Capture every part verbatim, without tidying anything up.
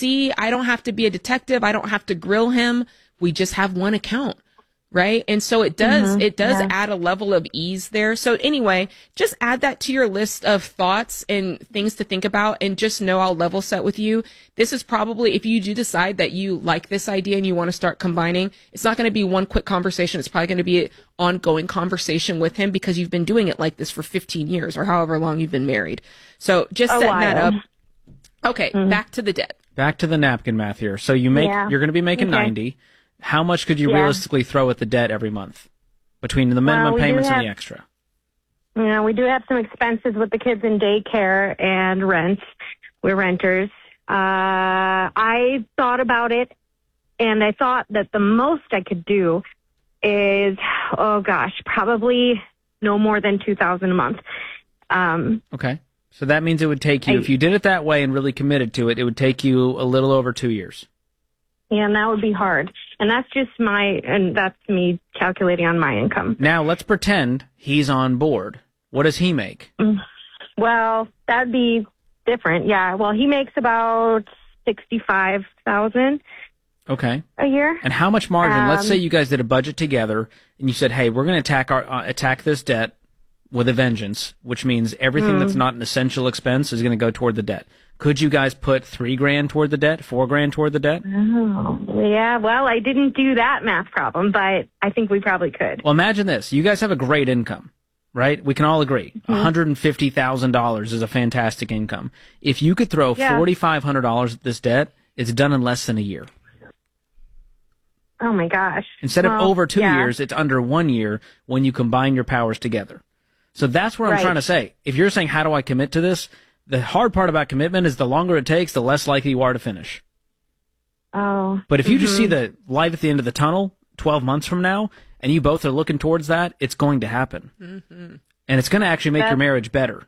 see, I don't have to be a detective. I don't have to grill him. We just have one account. Right. And so it does, mm-hmm. it does yeah. add a level of ease there. So anyway, just add that to your list of thoughts and things to think about, and just know I'll level set with you. This is probably, if you do decide that you like this idea and you want to start combining, it's not going to be one quick conversation. It's probably going to be an ongoing conversation with him, because you've been doing it like this for fifteen years or however long you've been married. So just a setting while. that up. Okay. Mm-hmm. Back to the debt. Back to the napkin math here. So you make, yeah. you're going to be making okay. ninety. How much could you yeah. realistically throw at the debt every month between the minimum well, we payments have, and the extra? You know, we do have some expenses with the kids in daycare and rent. We're renters. Uh, I thought about it, and I thought that the most I could do is, oh gosh, probably no more than two thousand dollars a month. Um, okay. So that means it would take you, I, if you did it that way and really committed to it, it would take you a little over two years. Yeah, and that would be hard. And that's just my, and that's me calculating on my income. Now, let's pretend he's on board. What does he make? Well, that'd be different. Yeah, well, he makes about sixty-five thousand dollars okay. a year. And how much margin? Um, let's say you guys did a budget together, and you said, hey, we're going to attack our uh, attack this debt with a vengeance, which means everything mm. that's not an essential expense is going to go toward the debt. Could you guys put three grand toward the debt, four grand toward the debt? Oh, yeah. Well, I didn't do that math problem, but I think we probably could. Well, imagine this. You guys have a great income, right? We can all agree. Mm-hmm. one hundred fifty thousand dollars is a fantastic income. If you could throw yeah. four thousand five hundred dollars at this debt, it's done in less than a year. Oh, my gosh. Instead well, of over two yeah. years, it's under one year when you combine your powers together. So that's what I'm right. trying to say. If you're saying, how do I commit to this? The hard part about commitment is the longer it takes, the less likely you are to finish. Oh. But if you mm-hmm. just see the light at the end of the tunnel twelve months from now, and you both are looking towards that, it's going to happen. Mm-hmm. And it's going to actually make That's, your marriage better.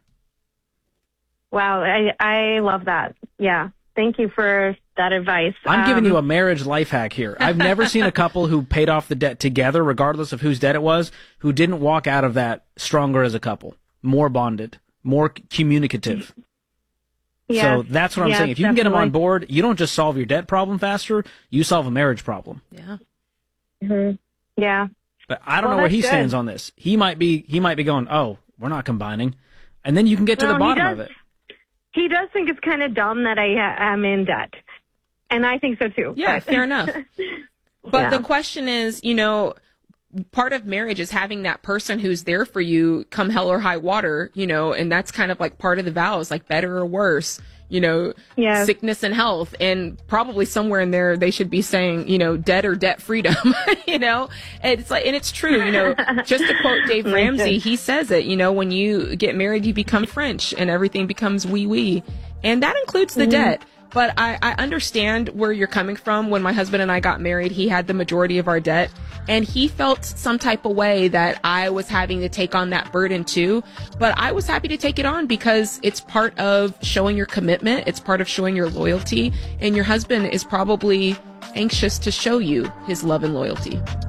Wow, I, I love that. Yeah. Thank you for that advice. I'm um, giving you a marriage life hack here. I've never seen a couple who paid off the debt together, regardless of whose debt it was, who didn't walk out of that stronger as a couple, more bonded, more communicative. Yeah. So that's what I'm yeah, saying. If you definitely. can get them on board, you don't just solve your debt problem faster, you solve a marriage problem. Yeah. Mm-hmm. Yeah. But I don't well, know where he good. stands on this. He might be he might be going, "Oh, we're not combining." And then you can get to well, the bottom does, of it. He does think it's kind of dumb that I ha- am in debt. And I think so too. Yeah, but. fair enough. But yeah. the question is, you know, part of marriage is having that person who's there for you come hell or high water, you know, and that's kind of like part of the vows, like better or worse, you know, yes. sickness and health. And probably somewhere in there they should be saying, you know, debt or debt freedom, you know, and it's like, and it's true, you know, just to quote Dave Ramsey, he says it, you know, when you get married, you become French and everything becomes wee wee. And that includes the mm-hmm. debt. But I, I understand where you're coming from. When my husband and I got married, he had the majority of our debt, and he felt some type of way that I was having to take on that burden too. But I was happy to take it on because it's part of showing your commitment. It's part of showing your loyalty, and your husband is probably anxious to show you his love and loyalty.